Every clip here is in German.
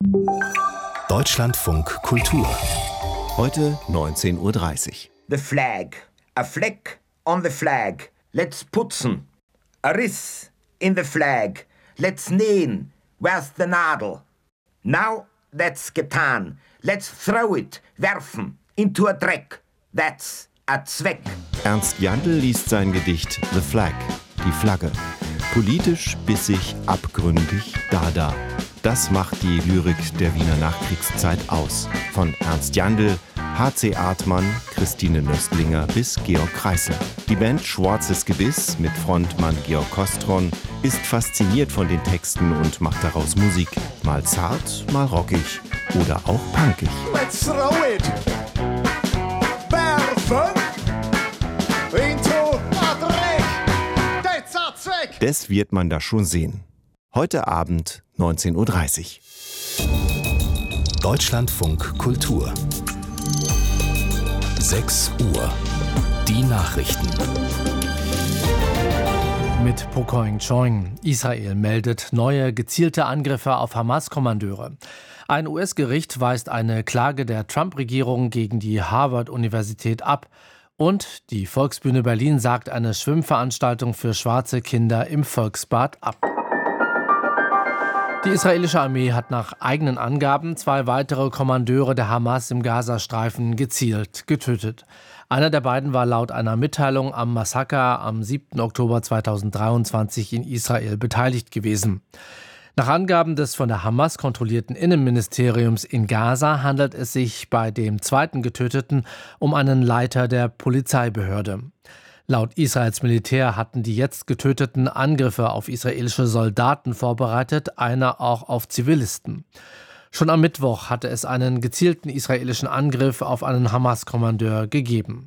Deutschlandfunk Kultur. Heute 19:30 Uhr. The flag. A fleck on the flag. Let's putzen. A riss in the flag. Let's nähen. Where's the Nadel? Now that's getan. Let's throw it, werfen, into a Dreck. That's a Zweck. Ernst Jandl liest sein Gedicht The Flag, die Flagge. Politisch, bissig, abgründig, Dada. Das macht die Lyrik der Wiener Nachkriegszeit aus. Von Ernst Jandl, H.C. Artmann, Christine Nöstlinger bis Georg Kreisler. Die Band Schwarzes Gebiss mit Frontmann Georg Kostron ist fasziniert von den Texten und macht daraus Musik. Mal zart, mal rockig oder auch punkig. Let's throw it! Werfen! Into a Dreck! That's a Zweck! Das wird man da schon sehen. Heute Abend 19:30 Uhr. Deutschlandfunk Kultur. 6 Uhr. Die Nachrichten. Mit Pokoing Choing. Israel meldet neue gezielte Angriffe auf Hamas-Kommandeure. Ein US-Gericht weist eine Klage der Trump-Regierung gegen die Harvard-Universität ab. Und die Volksbühne Berlin sagt eine Schwimmveranstaltung für schwarze Kinder im Volksbad ab. Die israelische Armee hat nach eigenen Angaben 2 weitere Kommandeure der Hamas im Gazastreifen gezielt getötet. Einer der beiden war laut einer Mitteilung am Massaker am 7. Oktober 2023 in Israel beteiligt gewesen. Nach Angaben des von der Hamas kontrollierten Innenministeriums in Gaza handelt es sich bei dem zweiten Getöteten um einen Leiter der Polizeibehörde. Laut Israels Militär hatten die jetzt Getöteten Angriffe auf israelische Soldaten vorbereitet, einer auch auf Zivilisten. Schon am Mittwoch hatte es einen gezielten israelischen Angriff auf einen Hamas-Kommandeur gegeben.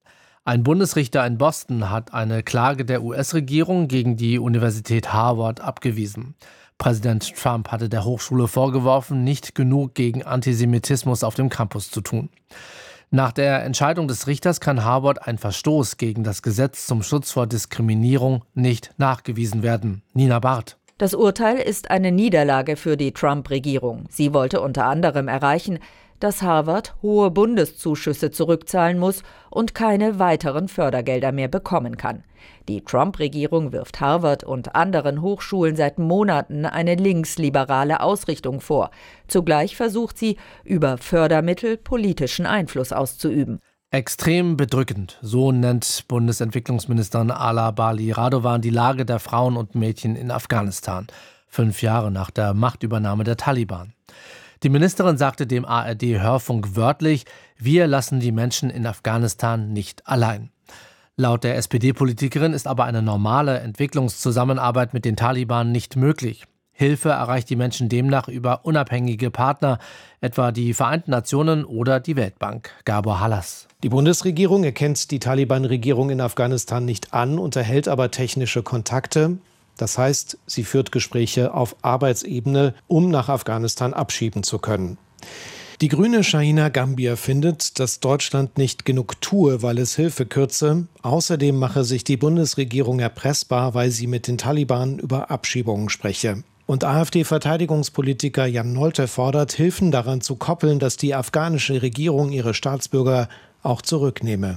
Ein Bundesrichter in Boston hat eine Klage der US-Regierung gegen die Universität Harvard abgewiesen. Präsident Trump hatte der Hochschule vorgeworfen, nicht genug gegen Antisemitismus auf dem Campus zu tun. Nach der Entscheidung des Richters kann Harvard ein Verstoß gegen das Gesetz zum Schutz vor Diskriminierung nicht nachgewiesen werden. Nina Barth. Das Urteil ist eine Niederlage für die Trump-Regierung. Sie wollte unter anderem erreichen, dass Harvard hohe Bundeszuschüsse zurückzahlen muss und keine weiteren Fördergelder mehr bekommen kann. Die Trump-Regierung wirft Harvard und anderen Hochschulen seit Monaten eine linksliberale Ausrichtung vor. Zugleich versucht sie, über Fördermittel politischen Einfluss auszuüben. Extrem bedrückend, so nennt Bundesentwicklungsministerin Ala Bali Radovan die Lage der Frauen und Mädchen in Afghanistan, 5 Jahre nach der Machtübernahme der Taliban. Die Ministerin sagte dem ARD-Hörfunk wörtlich, wir lassen die Menschen in Afghanistan nicht allein. Laut der SPD-Politikerin ist aber eine normale Entwicklungszusammenarbeit mit den Taliban nicht möglich. Hilfe erreicht die Menschen demnach über unabhängige Partner, etwa die Vereinten Nationen oder die Weltbank. Gabor Hallas. Die Bundesregierung erkennt die Taliban-Regierung in Afghanistan nicht an, unterhält aber technische Kontakte. Das heißt, sie führt Gespräche auf Arbeitsebene, um nach Afghanistan abschieben zu können. Die Grüne Shahina Gambier findet, dass Deutschland nicht genug tue, weil es Hilfe kürze. Außerdem mache sich die Bundesregierung erpressbar, weil sie mit den Taliban über Abschiebungen spreche. Und AfD-Verteidigungspolitiker Jan Nolte fordert, Hilfen daran zu koppeln, dass die afghanische Regierung ihre Staatsbürger auch zurücknehme.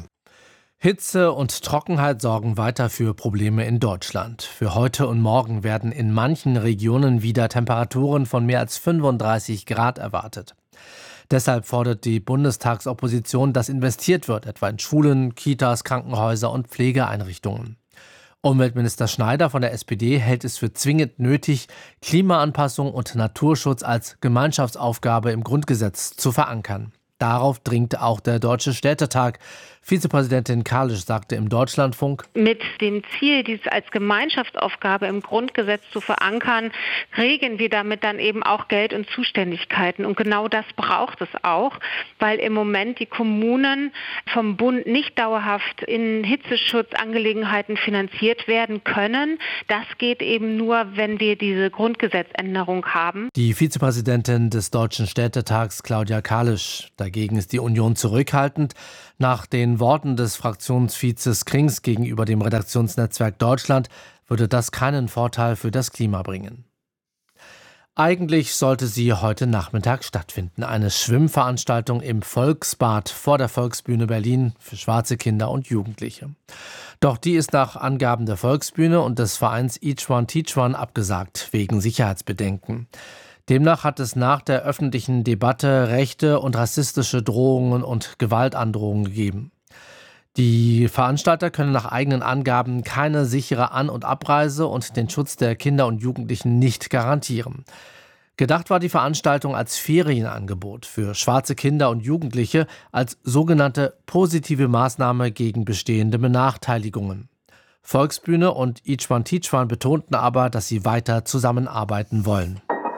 Hitze und Trockenheit sorgen weiter für Probleme in Deutschland. Für heute und morgen werden in manchen Regionen wieder Temperaturen von mehr als 35 Grad erwartet. Deshalb fordert die Bundestagsopposition, dass investiert wird, etwa in Schulen, Kitas, Krankenhäuser und Pflegeeinrichtungen. Umweltminister Schneider von der SPD hält es für zwingend nötig, Klimaanpassung und Naturschutz als Gemeinschaftsaufgabe im Grundgesetz zu verankern. Darauf dringt auch der Deutsche Städtetag. Vizepräsidentin Kalisch sagte im Deutschlandfunk: Mit dem Ziel, dies als Gemeinschaftsaufgabe im Grundgesetz zu verankern, regeln wir damit dann eben auch Geld und Zuständigkeiten. Und genau das braucht es auch, weil im Moment die Kommunen vom Bund nicht dauerhaft in Hitzeschutzangelegenheiten finanziert werden können. Das geht eben nur, wenn wir diese Grundgesetzänderung haben. Die Vizepräsidentin des Deutschen Städtetags, Claudia Kalisch. Dagegen ist die Union zurückhaltend. Nach den Worten des Fraktionsvizes Krings gegenüber dem Redaktionsnetzwerk Deutschland würde das keinen Vorteil für das Klima bringen. Eigentlich sollte sie heute Nachmittag stattfinden. Eine Schwimmveranstaltung im Volksbad vor der Volksbühne Berlin für schwarze Kinder und Jugendliche. Doch die ist nach Angaben der Volksbühne und des Vereins Each One Teach One abgesagt, wegen Sicherheitsbedenken. Demnach hat es nach der öffentlichen Debatte rechte und rassistische Drohungen und Gewaltandrohungen gegeben. Die Veranstalter können nach eigenen Angaben keine sichere An- und Abreise und den Schutz der Kinder und Jugendlichen nicht garantieren. Gedacht war die Veranstaltung als Ferienangebot für schwarze Kinder und Jugendliche, als sogenannte positive Maßnahme gegen bestehende Benachteiligungen. Volksbühne und Each One Teach One betonten aber, dass sie weiter zusammenarbeiten wollen.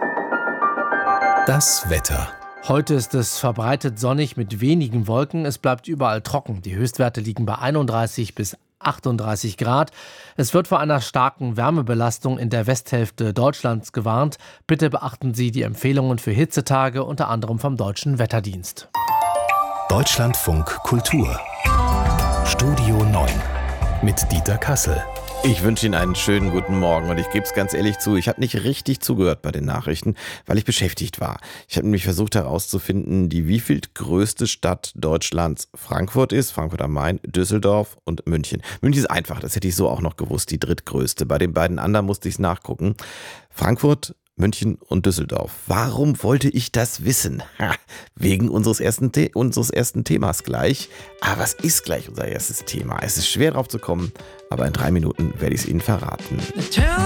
Das Wetter. Heute ist es verbreitet sonnig mit wenigen Wolken. Es bleibt überall trocken. Die Höchstwerte liegen bei 31 bis 38 Grad. Es wird vor einer starken Wärmebelastung in der Westhälfte Deutschlands gewarnt. Bitte beachten Sie die Empfehlungen für Hitzetage, unter anderem vom Deutschen Wetterdienst. Deutschlandfunk Kultur. Studio 9 mit Dieter Kassel. Ich wünsche Ihnen einen schönen guten Morgen und ich gebe es ganz ehrlich zu, ich habe nicht richtig zugehört bei den Nachrichten, weil ich beschäftigt war. Ich habe nämlich versucht herauszufinden, die wievieltgrößte Stadt Deutschlands Frankfurt ist, Frankfurt am Main, Düsseldorf und München. München ist einfach, das hätte ich so auch noch gewusst, die drittgrößte. Bei den beiden anderen musste ich es nachgucken. Frankfurt, München und Düsseldorf. Warum wollte ich das wissen? Wegen unseres ersten Themas gleich. Aber was ist gleich unser erstes Thema? Es ist schwer drauf zu kommen, aber in 3 Minuten werde ich es Ihnen verraten.